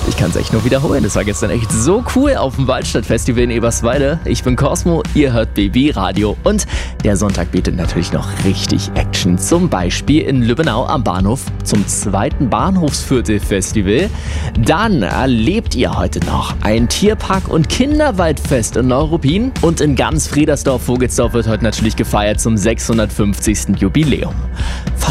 Ich kann es echt nur wiederholen. Das war gestern echt so cool auf dem Waldstadtfestival in Eberswalde. Ich bin Cosmo, ihr hört BB Radio und der Sonntag bietet natürlich noch richtig Action. Zum Beispiel in Lübbenau am Bahnhof zum 2. Bahnhofsviertel-Festival. Dann erlebt ihr heute noch ein Tierpark- und Kinderwaldfest in Neuruppin. Und in ganz Friedersdorf-Vogelsdorf wird heute natürlich gefeiert zum 650. Jubiläum.